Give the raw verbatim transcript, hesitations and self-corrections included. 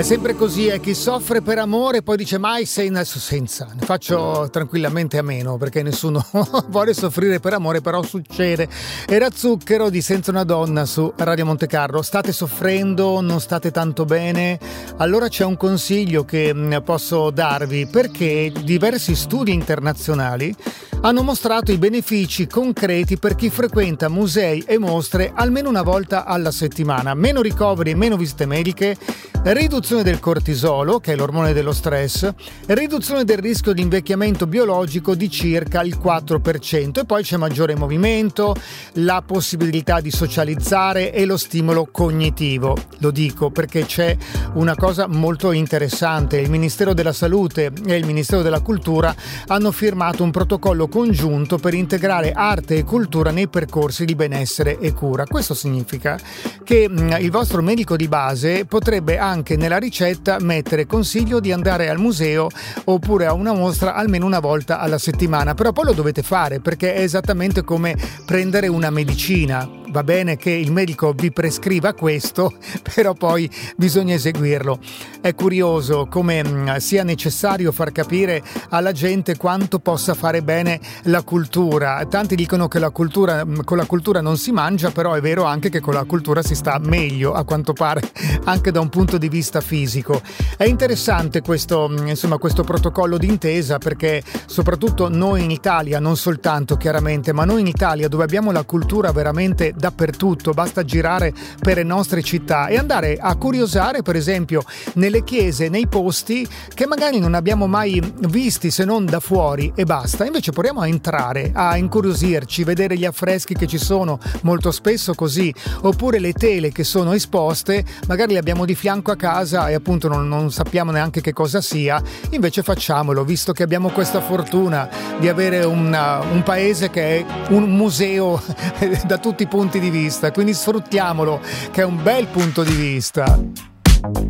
È sempre così, è chi soffre per amore poi dice mai sei in senza, ne faccio tranquillamente a meno perché nessuno vuole soffrire per amore, però succede. Era Zucchero di Senza una donna su Radio Montecarlo. State soffrendo, non state tanto bene? Allora c'è un consiglio che posso darvi, perché diversi studi internazionali hanno mostrato i benefici concreti per chi frequenta musei e mostre almeno una volta alla settimana. Meno ricoveri e meno visite mediche, riduzione del cortisolo, che è l'ormone dello stress, riduzione del rischio di invecchiamento biologico di circa il quattro per cento, e poi c'è maggiore movimento, la possibilità di socializzare e lo stimolo cognitivo. Lo dico perché c'è una cosa molto interessante: il Ministero della Salute e il Ministero della Cultura hanno firmato un protocollo congiunto per integrare arte e cultura nei percorsi di benessere e cura. Questo significa che il vostro medico di base potrebbe anche nella ricetta mettere consiglio di andare al museo oppure a una mostra almeno una volta alla settimana, però poi lo dovete fare perché è esattamente come prendere una medicina. Va bene che il medico vi prescriva questo, però poi bisogna eseguirlo. È curioso come sia necessario far capire alla gente quanto possa fare bene la cultura. Tanti dicono che la cultura, con la cultura non si mangia, però è vero anche che con la cultura si sta meglio, a quanto pare, anche da un punto di vista fisico. È interessante questo, insomma, questo protocollo d'intesa, perché soprattutto noi in Italia, non soltanto chiaramente, ma noi in Italia dove abbiamo la cultura veramente dappertutto, basta girare per le nostre città e andare a curiosare, per esempio, nelle chiese, nei posti che magari non abbiamo mai visti se non da fuori e basta. Invece proviamo a entrare, a incuriosirci, vedere gli affreschi che ci sono molto spesso così, oppure le tele che sono esposte, magari le abbiamo di fianco a casa e appunto non, non sappiamo neanche che cosa sia. Invece facciamolo, visto che abbiamo questa fortuna di avere una, un paese che è un museo da tutti i punti di vista, quindi sfruttiamolo, che è un bel punto di vista.